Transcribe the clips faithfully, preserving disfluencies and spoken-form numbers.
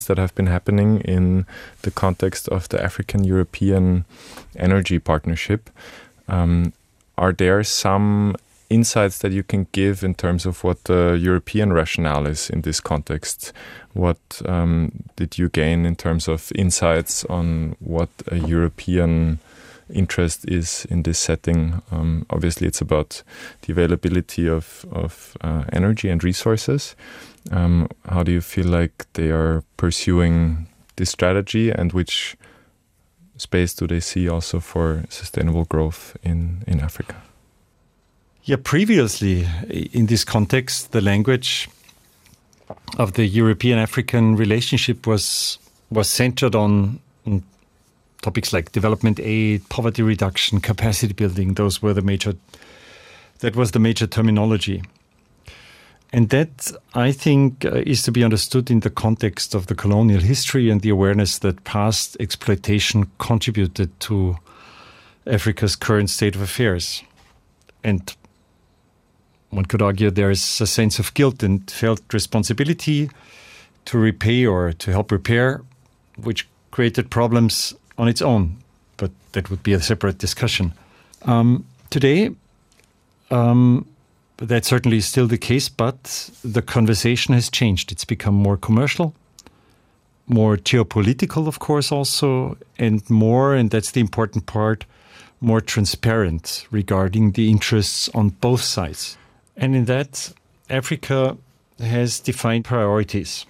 that have been happening in the context of the African-European energy partnership. Um, are there some insights that you can give in terms of what the European rationale is in this context? What um, did you gain in terms of insights on what a European interest is in this setting? Um, obviously, it's about the availability of, of uh, energy and resources. Um, how do you feel like they are pursuing this strategy, and which space do they see also for sustainable growth in, in Africa? Yeah, previously in this context, the language of the European-African relationship was was centered on, on topics like development aid, poverty reduction, capacity building. Those were the major. That was the major terminology. And that, I think, uh, is to be understood in the context of the colonial history and the awareness that past exploitation contributed to Africa's current state of affairs. And one could argue there is a sense of guilt and felt responsibility to repay or to help repair, which created problems on its own. But that would be a separate discussion. Um, today, um, that's certainly still the case, but the conversation has changed. It's become more commercial, more geopolitical, of course, also, and more, and that's the important part, more transparent regarding the interests on both sides. And in that, Africa has defined priorities.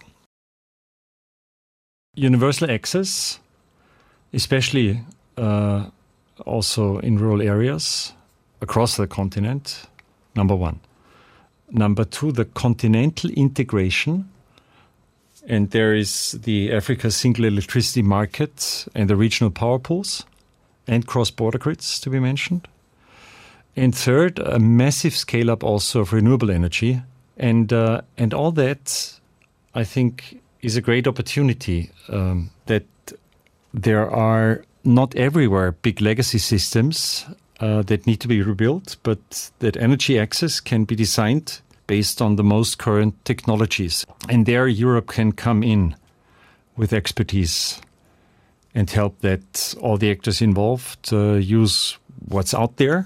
Universal access, especially uh, also in rural areas across the continent, number one. Number two, the continental integration. And there is the Africa single electricity market and the regional power pools and cross-border grids to be mentioned. And third, a massive scale-up also of renewable energy. And uh, and all that, I think, is a great opportunity um, that there are not everywhere big legacy systems uh, that need to be rebuilt, but that energy access can be designed based on the most current technologies. And there Europe can come in with expertise and help that all the actors involved uh, use what's out there,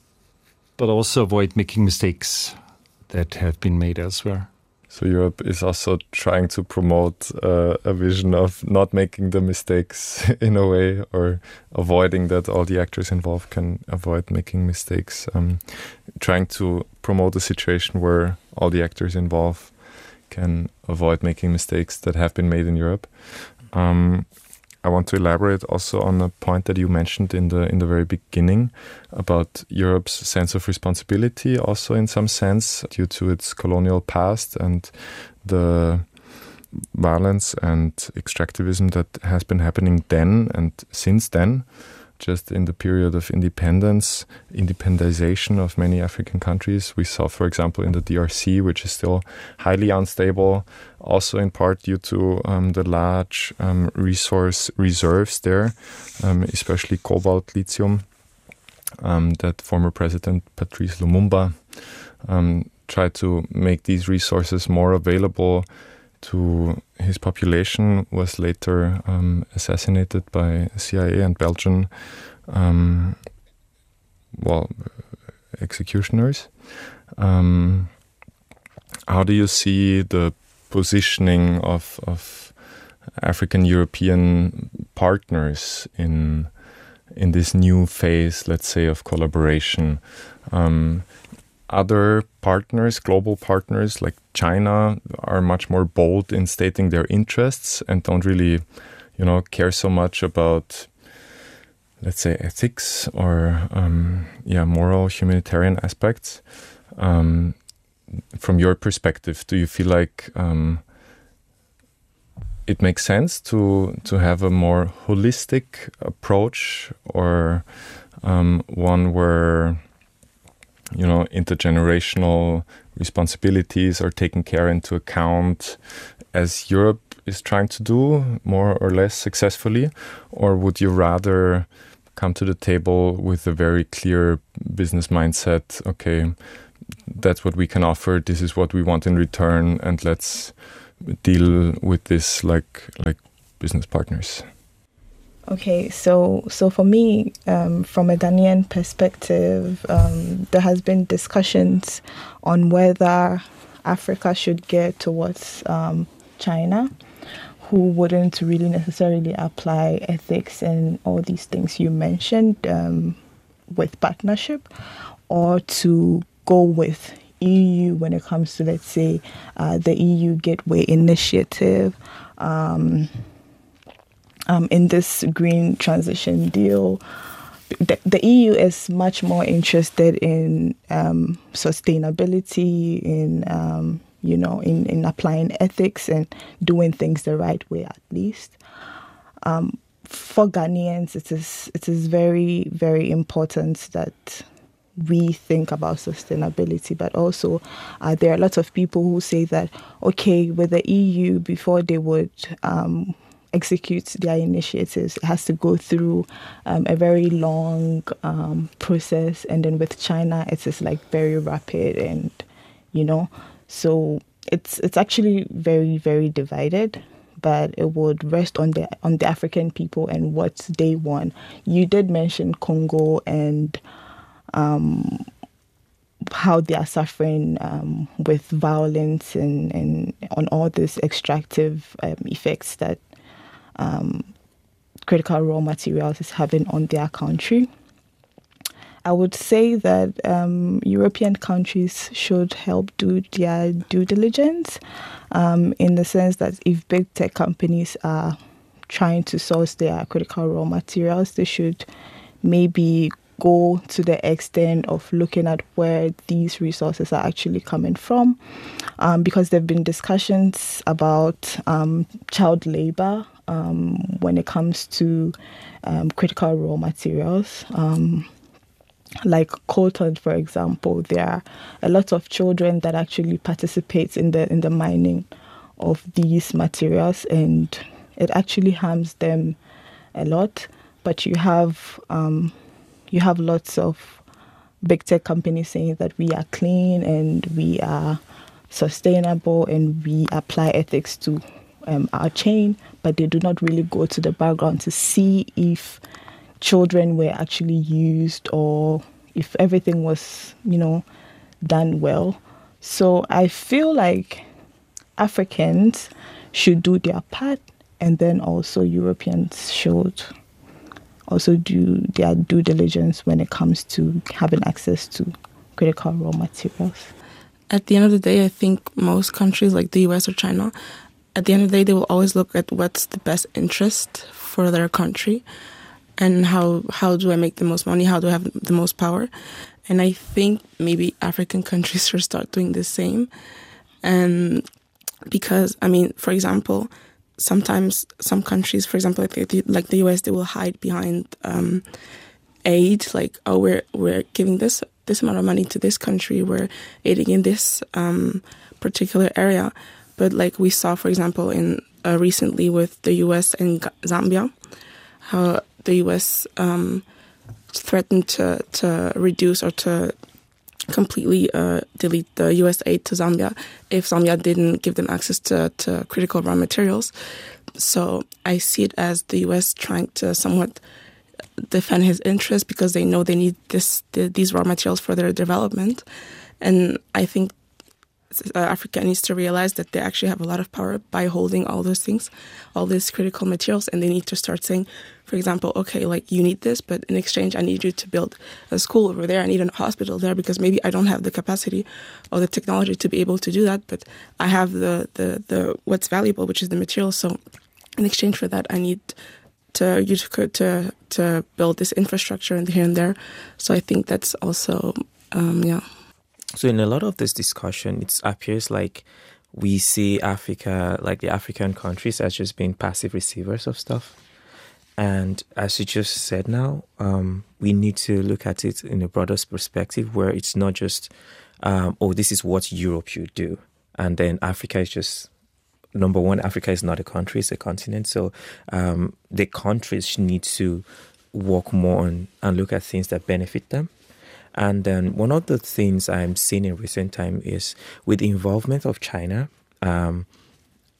but also avoid making mistakes that have been made elsewhere. So Europe is also trying to promote uh, a vision of not making the mistakes in a way, or avoiding that all the actors involved can avoid making mistakes. Um, trying to promote a situation where all the actors involved can avoid making mistakes that have been made in Europe. Um, I want to elaborate also on a point that you mentioned in the in the very beginning about Europe's sense of responsibility, also in some sense due to its colonial past and the violence and extractivism that has been happening then and since then, just in the period of independence, independization of many African countries. We saw, for example, in the D R C, which is still highly unstable, also in part due to um, the large um, resource reserves there, um, especially cobalt, lithium, um, that former President Patrice Lumumba um, tried to make these resources more available to his population, was later um, assassinated by C I A and Belgian um, well, executioners. Um, how do you see the positioning of, of African-European partners in in this new phase, let's say, of collaboration? Um, Other partners, global partners like China, are much more bold in stating their interests and don't really, you know, care so much about, let's say, ethics or, um, yeah, moral, humanitarian aspects. Um, from your perspective, do you feel like um, it makes sense to to have a more holistic approach, or um, one where, you know, intergenerational responsibilities are taken care into account, as Europe is trying to do more or less successfully? Or would you rather come to the table with a very clear business mindset? Okay, that's what we can offer. This is what we want in return, and let's deal with this like like business partners? Okay, so so for me, um, from a Ghanaian perspective, um, there has been discussions on whether Africa should get towards um, China, who wouldn't really necessarily apply ethics and all these things you mentioned um, with partnership, or to go with E U when it comes to, let's say, uh, the E U Gateway Initiative, um, Um, in this green transition deal. The, the E U is much more interested in um, sustainability, in um, you know, in, in applying ethics and doing things the right way, at least. Um, for Ghanaians, it is it is very, very important that we think about sustainability, but also uh, there are a lot of people who say that, okay, with the E U, before they would um, execute their initiatives, it has to go through um, a very long um, process, and then with China it is like very rapid, and you know, so it's it's actually very, very divided, but it would rest on the on the African people and what they want. You did mention Congo and um, how they are suffering um, with violence and, and on all these extractive um, effects that Um, critical raw materials is having on their country. I would say that um, European countries should help do their due diligence um, in the sense that if big tech companies are trying to source their critical raw materials, they should maybe go to the extent of looking at where these resources are actually coming from, um, because there have been discussions about um, child labor um, when it comes to um, critical raw materials. Um, like coltan, for example, there are a lot of children that actually participate in the in the mining of these materials, and it actually harms them a lot. But you have um, You have lots of big tech companies saying that we are clean and we are sustainable and we apply ethics to um, our chain, but they do not really go to the background to see if children were actually used or if everything was, you know, done well. So I feel like Africans should do their part, and then also Europeans should also do their due diligence when it comes to having access to critical raw materials. At the end of the day, I think most countries like the U S or China, at the end of the day, they will always look at what's the best interest for their country and how, how do I make the most money, how do I have the most power. And I think maybe African countries should start doing the same. And because, I mean, for example, sometimes some countries, for example, like the, like the U S, they will hide behind um, aid, like, oh, we're we're giving this this amount of money to this country, we're aiding in this um, particular area. But like we saw, for example, in uh, recently with the U S and G- Zambia, how the U S um, threatened to, to reduce or to completely uh, delete the U S aid to Zambia if Zambia didn't give them access to, to critical raw materials. So I see it as the U S trying to somewhat defend his interests because they know they need this the, these raw materials for their development. And I think uh, Africa needs to realize that they actually have a lot of power by holding all those things, all these critical materials, and they need to start saying, for example, okay, like you need this, but in exchange, I need you to build a school over there. I need a hospital there because maybe I don't have the capacity or the technology to be able to do that, but I have the, the, the what's valuable, which is the material. So in exchange for that, I need to you to to, to build this infrastructure and here and there. So I think that's also, um, yeah. So in a lot of this discussion, it appears like we see Africa, like the African countries, as just being passive receivers of stuff. And as you just said now, um, we need to look at it in a broader perspective where it's not just, um, oh, this is what Europe should do. And then Africa is just, number one, Africa is not a country, it's a continent. So um, the countries need to work more on and look at things that benefit them. And then one of the things I'm seeing in recent time is with the involvement of China, um,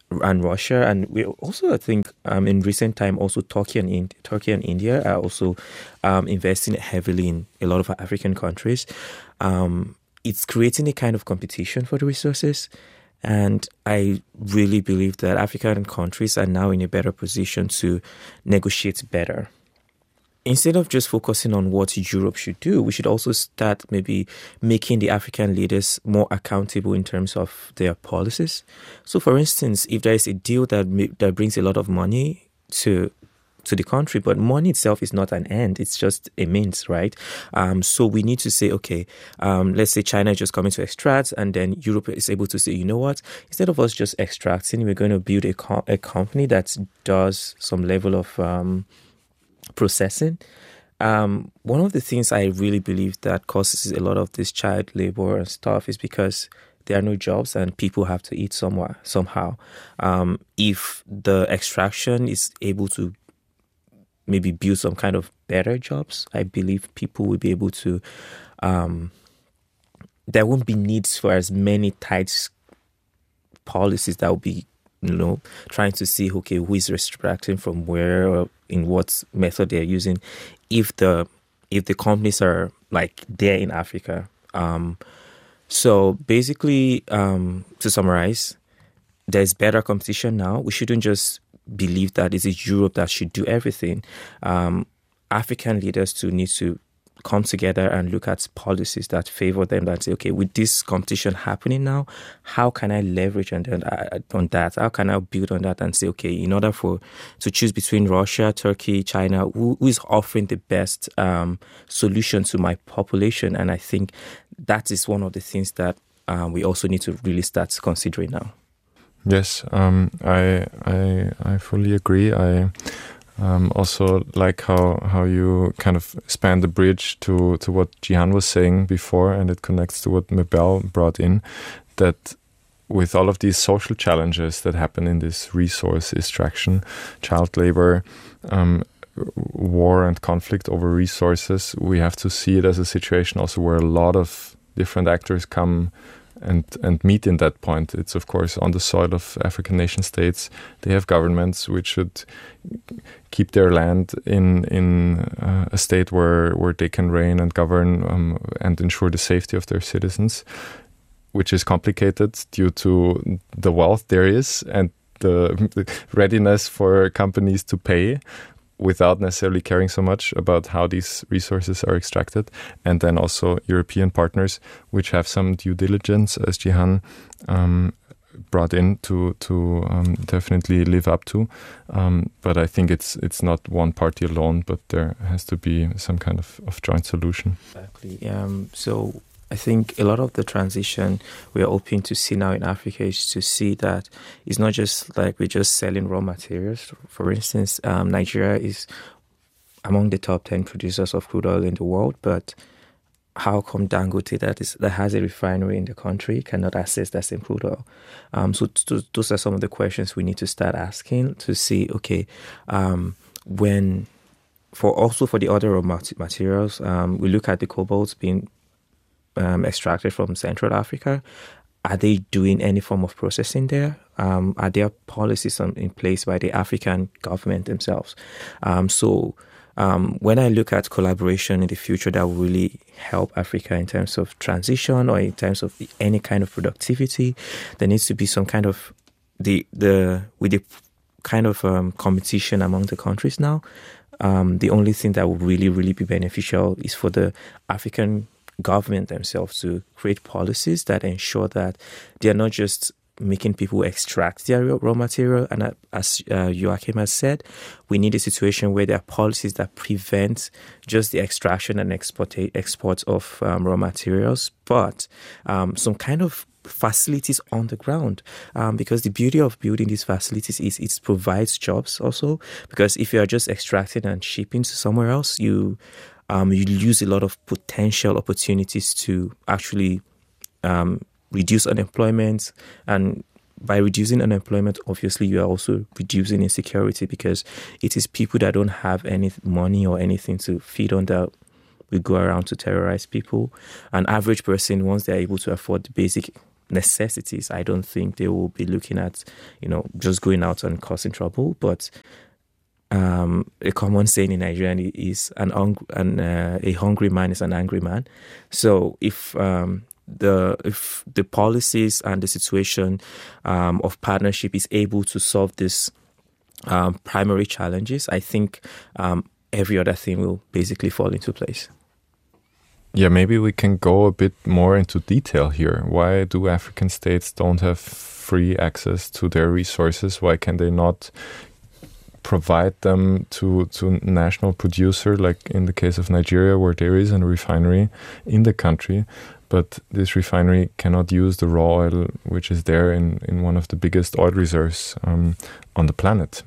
and Russia, and we also, I think, um, in recent time, also Turkey and Ind- Turkey and India are also um, investing heavily in a lot of African countries. Um, it's creating a kind of competition for the resources, and I really believe that African countries are now in a better position to negotiate better. Instead of just focusing on what Europe should do, we should also start maybe making the African leaders more accountable in terms of their policies. So, for instance, if there is a deal that that brings a lot of money to to the country, but money itself is not an end, it's just a means, right? Um, so we need to say, okay, um, let's say China is just coming to extract, and then Europe is able to say, you know what, instead of us just extracting, we're going to build a, co- a company that does some level of um, processing. Um, one of the things I really believe that causes a lot of this child labor and stuff is because there are no jobs and people have to eat somewhere, somehow. Um, if the extraction is able to maybe build some kind of better jobs, I believe people will be able to, um, there won't be needs for as many tight policies that will be, you know, trying to see, okay, who is extracting from where or in what method they're using. If the if the companies are like there in Africa. Um, so basically, um, to summarize, there's better competition now. We shouldn't just believe that it is Europe that should do everything. Um, African leaders too need to come together and look at policies that favor them, that say, okay, with this competition happening now, how can I leverage on, on that? How can I build on that and say, okay, in order for to choose between Russia, Turkey, China, who, who is offering the best um, solution to my population? And I think that is one of the things that uh, we also need to really start considering now. Yes, um, I, I I fully agree. I um, also like how how you kind of span the bridge to, to what Jihan was saying before, and it connects to what Mabel brought in, that with all of these social challenges that happen in this resource extraction, child labor, um, war and conflict over resources, we have to see it as a situation also where a lot of different actors come and and meet in that point. It's of course on the soil of African nation states. They have governments which should keep their land in in uh, a state where where they can reign and govern um, and ensure the safety of their citizens, which is complicated due to the wealth there is and the, the readiness for companies to pay, without necessarily caring so much about how these resources are extracted. And then also European partners, which have some due diligence, as Jihan um, brought in to to um, definitely live up to. Um, but I think it's it's not one party alone, but there has to be some kind of, of joint solution. Exactly. Um, so I think a lot of the transition we are hoping to see now in Africa is to see that it's not just like we're just selling raw materials. For instance, um, Nigeria is among the top ten producers of crude oil in the world, but how come Dangote, that is that has a refinery in the country, cannot access that same crude oil? Um, so to, those are some of the questions we need to start asking to see, okay, um, when, for also for the other raw materials, um, we look at the cobalt being Um, extracted from Central Africa. Are they doing any form of processing there? Um, are there policies on, in place by the African government themselves? Um, so um, when I look at collaboration in the future that will really help Africa in terms of transition or in terms of any kind of productivity, there needs to be some kind of the the with the kind of um, competition among the countries now. Um, the only thing that will really really be beneficial is for the African government themselves to create policies that ensure that they are not just making people extract their raw material. And as uh, Joachim has said, we need a situation where there are policies that prevent just the extraction and export, export of um, raw materials, but um, some kind of facilities on the ground. Um, because the beauty of building these facilities is it provides jobs also. Because if you are just extracting and shipping to somewhere else, you Um, you lose a lot of potential opportunities to actually um, reduce unemployment. And by reducing unemployment, obviously, you are also reducing insecurity, because it is people that don't have any money or anything to feed on that will go around to terrorize people. An average person, once they're able to afford the basic necessities, I don't think they will be looking at, you know, just going out and causing trouble. But um, a common saying in Nigeria is an, hung- an uh, a hungry man is an angry man. So if um, the if the policies and the situation um, of partnership is able to solve this um, primary challenges, I think um, every other thing will basically fall into place. Yeah, maybe we can go a bit more into detail here. Why do African states don't have free access to their resources? Why can they not provide them to to national producer, like in the case of Nigeria, where there is a refinery in the country, but this refinery cannot use the raw oil which is there in, in one of the biggest oil reserves um, on the planet?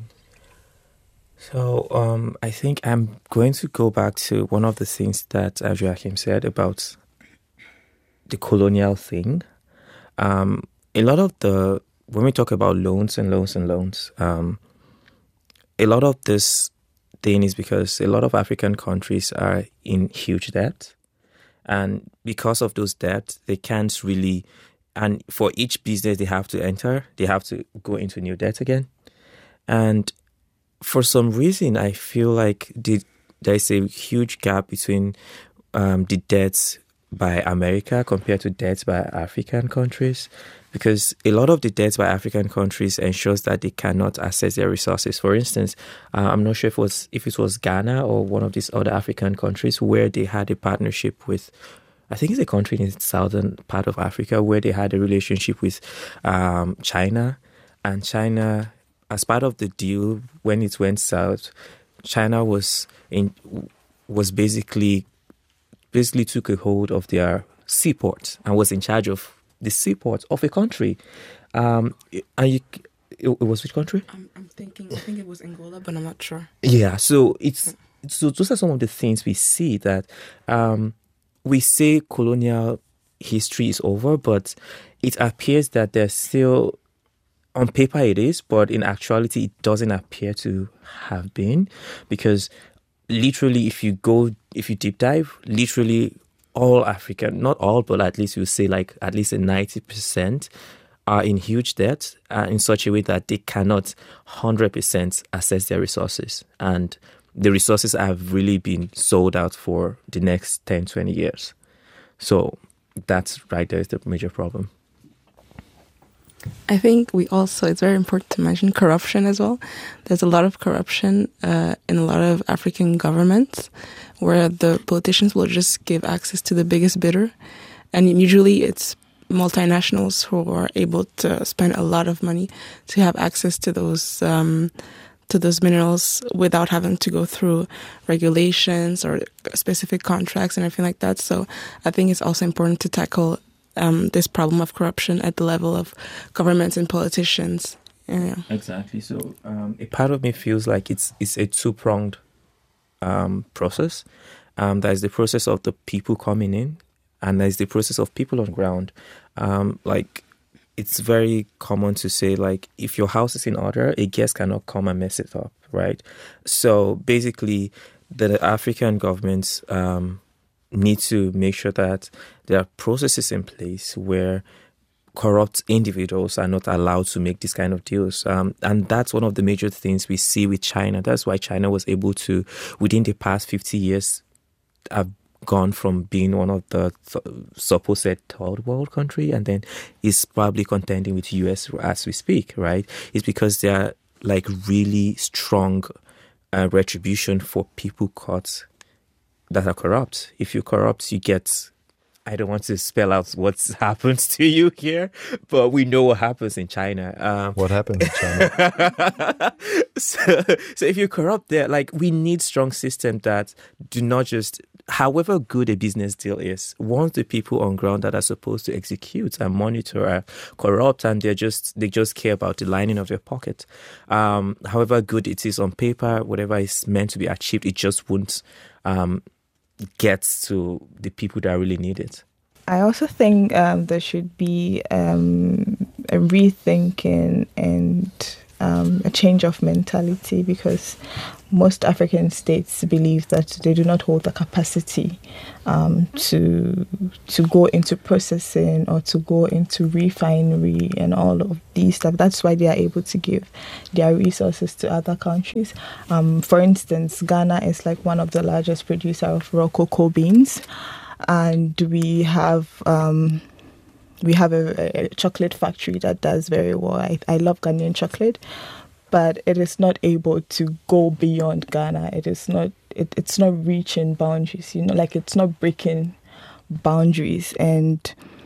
So um, I think I'm going to go back to one of the things that Joachim said about the colonial thing. Um, a lot of the, when we talk about loans and loans and loans, um, a lot of this thing is because a lot of African countries are in huge debt. And because of those debts, they can't really, and for each business they have to enter, they have to go into new debt again. And for some reason, I feel like the, there's a huge gap between um, the debts by America compared to debts by African countries, because a lot of the debts by African countries ensures that they cannot access their resources. For instance, uh, I'm not sure if it was if it was Ghana or one of these other African countries where they had a partnership with, I think it's a country in the southern part of Africa, where they had a relationship with um, China, and China, as part of the deal, when it went south, China was in was basically basically took a hold of their seaport and was in charge of the seaport of a country. Um, and you, it, it was which country? I'm, I'm thinking. I think it was Angola, but I'm not sure. Yeah. So it's so those are some of the things we see that um, we say colonial history is over, but it appears that there's still. On paper it is, but in actuality it doesn't appear to have been, because literally if you go, if you deep dive, literally all African, not all, but at least you say like at least a ninety percent are in huge debt uh, in such a way that they cannot one hundred percent access their resources. And the resources have really been sold out for the next ten, twenty years. So that's right there is the major problem. I think we also, it's very important to mention corruption as well. There's a lot of corruption uh, in a lot of African governments where the politicians will just give access to the biggest bidder. And usually it's multinationals who are able to spend a lot of money to have access to those um, to those minerals without having to go through regulations or specific contracts and everything like that. So I think it's also important to tackle Um, this problem of corruption at the level of governments and politicians. Yeah. Exactly. So um, a part of me feels like it's it's a two-pronged um, process. Um, there's the process of the people coming in, and there's the process of people on ground. Um, like, it's very common to say, like, if your house is in order, a guest cannot come and mess it up, right? So basically, the African governments um, need to make sure that there are processes in place where corrupt individuals are not allowed to make this kind of deals. Um, and that's one of the major things we see with China. That's why China was able to, within the past fifty years, have gone from being one of the th- supposed third world country and then is probably contending with U S as we speak, right? It's because they are like really strong uh, retribution for people caught that are corrupt. If you're corrupt, you get, I don't want to spell out what happens to you here, but we know what happens in China. Um, what happens in China? so, so if you're corrupt there, like, we need strong systems that do not just, however good a business deal is, once the people on ground that are supposed to execute and monitor are corrupt and they're just, they just care about the lining of their pocket. Um, however good it is on paper, whatever is meant to be achieved, it just won't um, gets to the people that really need it. I also think um, there should be um, a rethinking and um, a change of mentality, because most African states believe that they do not hold the capacity um, to to go into processing or to go into refinery and all of these stuff. That's why they are able to give their resources to other countries. Um, for instance, Ghana is like one of the largest producer of raw cocoa beans, and we have um, we have a, a chocolate factory that does very well. I, I love Ghanaian chocolate, but it is not able to go beyond Ghana. It is not. It, it's not reaching boundaries. You know, like it's not breaking boundaries. And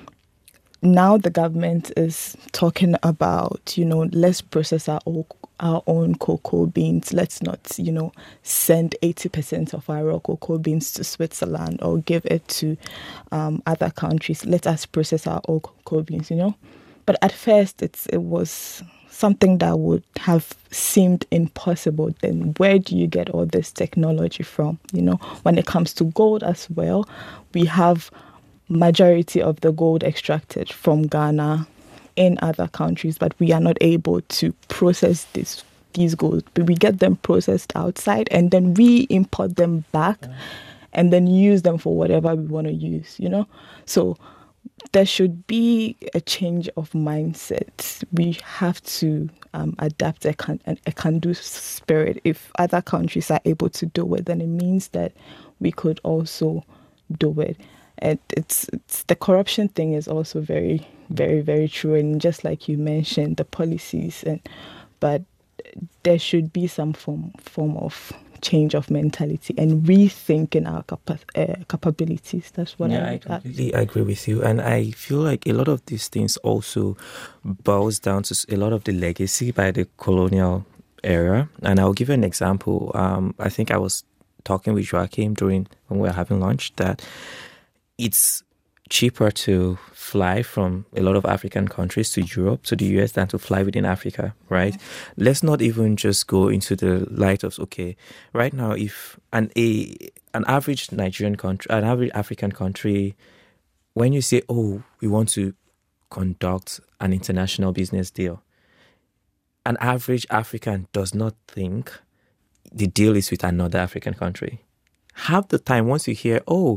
now the government is talking about, you know, let's process our own, our own cocoa beans. Let's not, you know, send eighty percent of our raw cocoa beans to Switzerland or give it to um, other countries. Let us process our own cocoa beans. You know, but at first it's it was something that would have seemed impossible. Then where do you get all this technology from? You know, when it comes to gold as well, we have majority of the gold extracted from Ghana in other countries, but we are not able to process this these gold. But we get them processed outside and then we import them back yeah. and then use them for whatever we want to use, you know? So there should be a change of mindset. We have to um, adapt a, can, a can-do spirit. If other countries are able to do it, then it means that we could also do it. And it's, it's the corruption thing is also very, very, very true. And just like you mentioned, the policies, and but there should be some form form of change of mentality and rethinking our capa- uh, capabilities. That's what yeah, I, I completely agree with you. And I feel like a lot of these things also boils down to a lot of the legacy by the colonial era. And I'll give you an example. Um, I think I was talking with Joachim during when we were having lunch that it's cheaper to fly from a lot of African countries to Europe, to the U S, than to fly within Africa, right? Mm-hmm. Let's not even just go into the light of, okay, right now, if an a an average Nigerian country, an average African country, when you say, oh, we want to conduct an international business deal, an average African does not think the deal is with another African country. Half the time, once you hear, oh,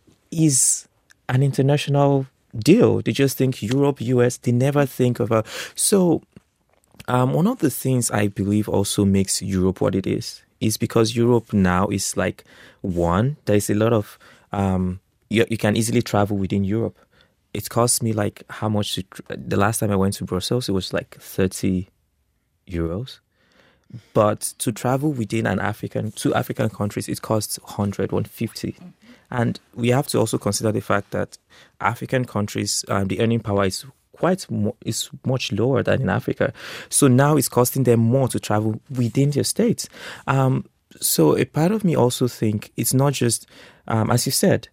is an international deal, they just think Europe, U S, they never think of a... So um, one of the things I believe also makes Europe what it is, is because Europe now is like, one, there's a lot of... Um, you, you can easily travel within Europe. It cost me like how much... To, the last time I went to Brussels, it was like thirty euros. But to travel within an African, two African countries, it costs one hundred, one hundred fifty. And we have to also consider the fact that African countries, um, the earning power is quite mo- is much lower than in Africa. So now it's costing them more to travel within their states. Um, so a part of me also think it's not just, um, as you said,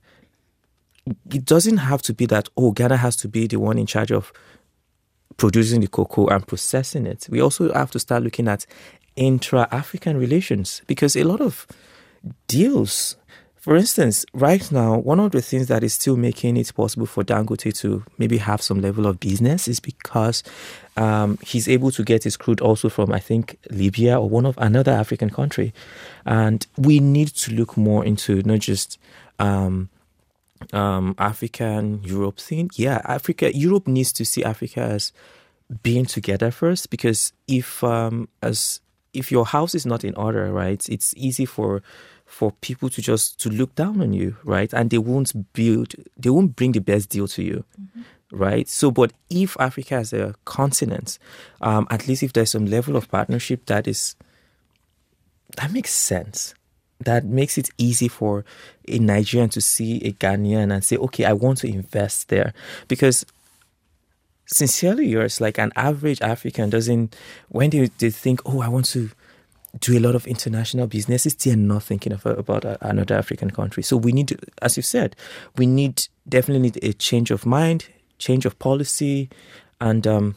it doesn't have to be that, oh, Ghana has to be the one in charge of producing the cocoa and processing it. We also have to start looking at intra-African relations, because a lot of deals... For instance, right now, one of the things that is still making it possible for Dangote to maybe have some level of business is because um, he's able to get his crude also from, I think, Libya or one of another African country. And we need to look more into not just um, um, African Europe thing. Yeah, Africa, Europe needs to see Africa as being together first, because if um, as if your house is not in order, right, it's easy for for people to just to look down on you, right? And they won't build, they won't bring the best deal to you, mm-hmm. right? So, but if Africa as a continent, um, at least if there's some level of partnership that is, that makes sense. That makes it easy for a Nigerian to see a Ghanaian and say, okay, I want to invest there. Because sincerely yours, like an average African doesn't, when they, they think, oh, I want to do a lot of international businesses, they're not thinking of, about another African country. So we need, as you said, we need definitely need a change of mind, change of policy. And um,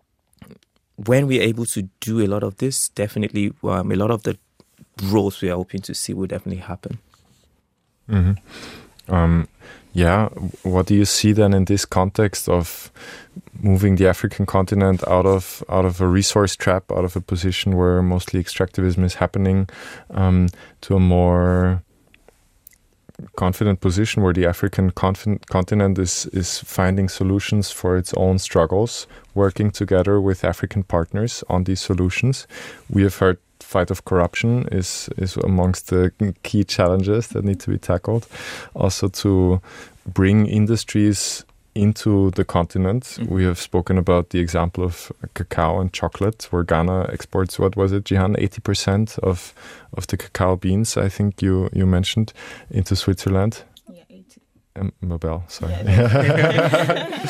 when we're able to do a lot of this, definitely um, a lot of the growth we are hoping to see will definitely happen. Mm-hmm. Um, yeah, what do you see then in this context of moving the African continent out of out of a resource trap, out of a position where mostly extractivism is happening, um, to a more confident position where the African conf- continent is is finding solutions for its own struggles, working together with African partners on these solutions? We have heard fight of corruption is is amongst the key challenges that need to be tackled. Also to bring industries into the continent. Mm-hmm. We have spoken about the example of cacao and chocolate, where Ghana exports, what was it, Jihan, eighty percent of, of the cacao beans, I think you, you mentioned, into Switzerland. Yeah, eighty. Um, Mabel, sorry. Yeah,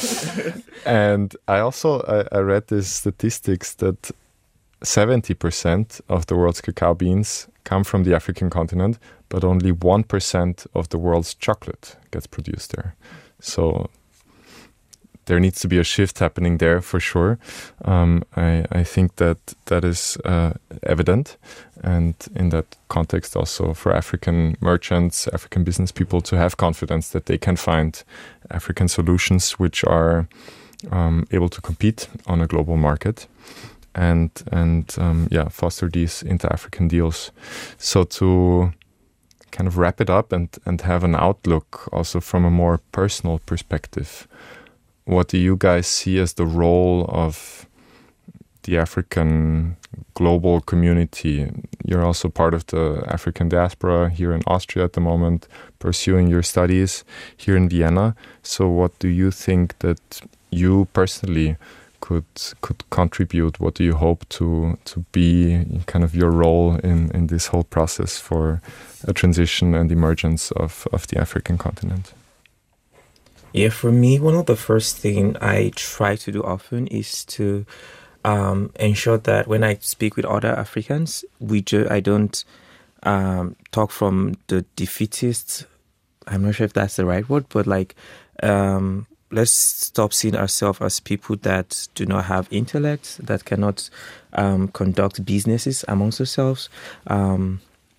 And I also, I, I read these statistics that seventy percent of the world's cacao beans come from the African continent, but only one percent of the world's chocolate gets produced there. So there needs to be a shift happening there for sure. Um, I, I think that that is uh, evident. And in that context also for African merchants, African business people to have confidence that they can find African solutions which are um, able to compete on a global market. And and um, yeah, foster these inter-African deals. So to kind of wrap it up and, and have an outlook also from a more personal perspective, what do you guys see as the role of the African global community? You're also part of the African diaspora here in Austria at the moment, pursuing your studies here in Vienna. So what do you think that you personally could could contribute? What do you hope to to be kind of your role in, in this whole process for a transition and emergence of, of the African continent? Yeah, for me, one of the first things I try to do often is to um, ensure that when I speak with other Africans, we ju- I don't um, talk from the defeatist. I'm not sure if that's the right word, but like um, let's stop seeing ourselves as people that do not have intellect, that cannot um, conduct businesses amongst ourselves. Um,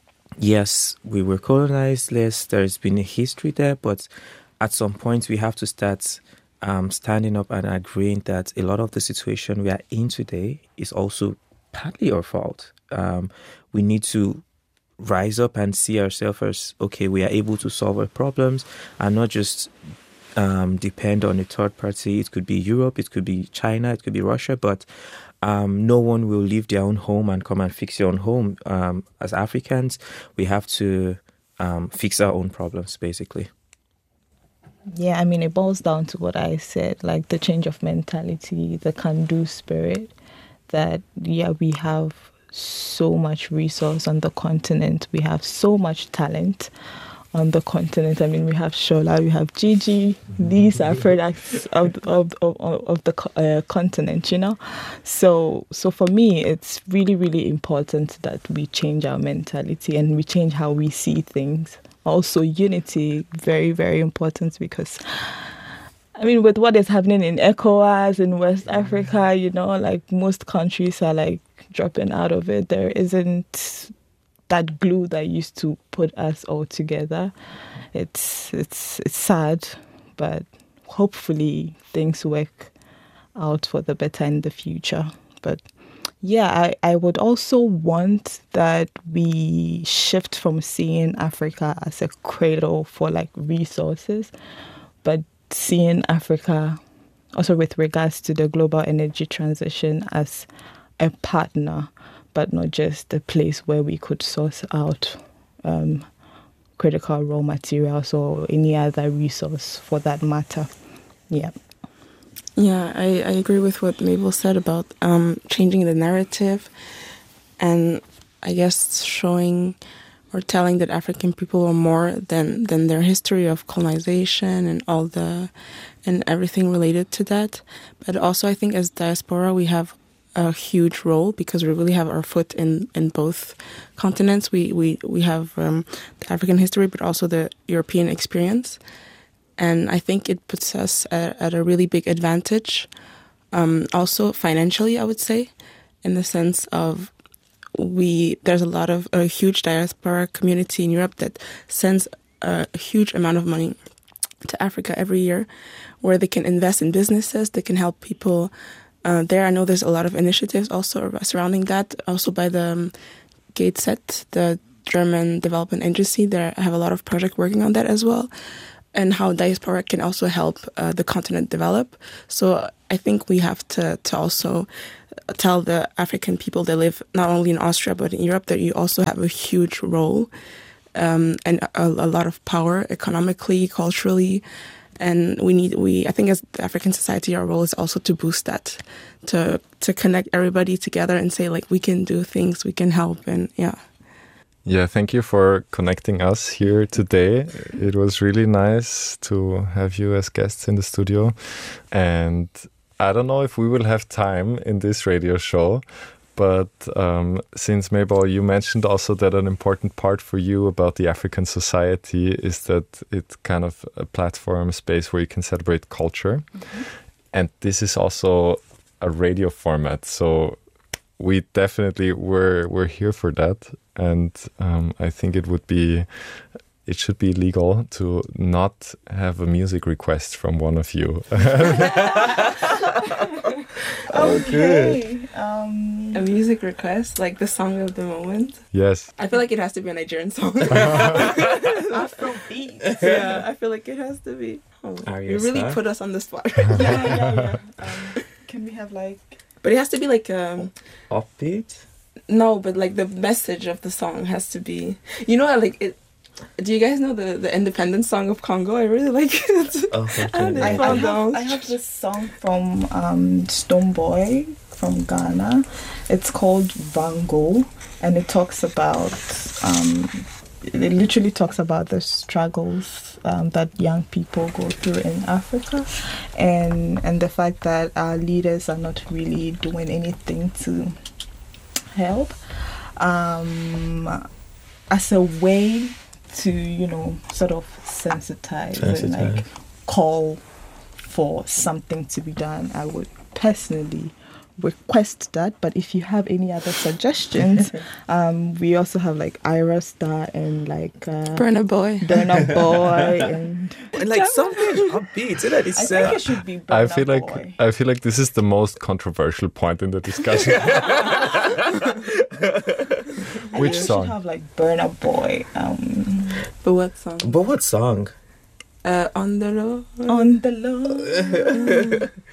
yes, we were colonized. Yes, there's been a history there, but at some point we have to start um, standing up and agreeing that a lot of the situation we are in today is also partly our fault. Um, we need to rise up and see ourselves as, okay, we are able to solve our problems and not just um, depend on a third party. It could be Europe, it could be China, it could be Russia, but um, no one will leave their own home and come and fix your own home. Um, as Africans, we have to um, fix our own problems, basically. Yeah, I mean, it boils down to what I said, like the change of mentality, the can-do spirit, that, yeah, we have so much resource on the continent. We have so much talent on the continent. I mean, we have Shola, we have Gigi. These are products of, of, of, of the uh, continent, you know? So, so for me, it's really, really important that we change our mentality and we change how we see things. Also, unity, very, very important, because, I mean, with what is happening in ECOWAS, in West Africa, you know, like most countries are like dropping out of it. There isn't that glue that used to put us all together. It's it's it's sad, but hopefully things work out for the better in the future. But yeah, I, I would also want that we shift from seeing Africa as a cradle for like resources, but seeing Africa also with regards to the global energy transition as a partner, but not just a place where we could source out um, critical raw materials or any other resource for that matter. Yeah. Yeah, I, I agree with what Mabel said about um, changing the narrative and I guess showing or telling that African people are more than, than their history of colonization and all the and everything related to that. But also I think as diaspora we have a huge role because we really have our foot in, in both continents. We we, we have um, the African history but also the European experience. And I think it puts us at, at a really big advantage, um, also financially, I would say, in the sense of we there's a lot of a huge diaspora community in Europe that sends a huge amount of money to Africa every year, where they can invest in businesses, they can help people uh, there. I know there's a lot of initiatives also surrounding that, also by the um, GateSet, the German development agency. They have a lot of projects working on that as well, and how diaspora can also help uh, the continent develop. So I think we have to, to also tell the African people that live not only in Austria but in Europe that you also have a huge role um, and a, a lot of power economically, culturally. And we need, we, I think as the African society, our role is also to boost that, to to connect everybody together and say, like, we can do things, we can help, and yeah. Yeah, thank you for connecting us here today. It was really nice to have you as guests in the studio. And I don't know if we will have time in this radio show, but um, since Mabel, you mentioned also that an important part for you about the African society is that it's kind of a platform, space where you can celebrate culture. Mm-hmm. And this is also a radio format. So we definitely were, we're here for that. And um, I think it would be, it should be legal to not have a music request from one of you. Okay. Um, a music request, like the song of the moment. Yes. I feel like it has to be a Nigerian song. Afrobeat. Yeah, I feel like it has to be. Oh, you really Star? put us on the spot. yeah, yeah, yeah. Um, can we have like... But it has to be like um Upbeat? No, but like the message of the song has to be, you know, like it. Do you guys know the the independence song of Congo? I really like it. Oh, And I, it I, fell have, down. I have this song from um, Stonebwoy from Ghana. It's called Vango, and it talks about, um, it literally talks about the struggles um, that young people go through in Africa, and and the fact that our leaders are not really doing anything to help, um, as a way to, you know, sort of sensitize, Sensitize. and like call for something to be done. I would personally request that, but if you have any other suggestions, um, we also have like Ira Star and like uh, Burna Boy. Burna Boy, and And like something upbeat, isn't it? I It's, think uh, it should be Burna I feel like Boy. I feel like this is the most controversial point in the discussion. I Which think we song? should have like Burna Boy. Um, But what song? but what song? Uh, on the low. on the low.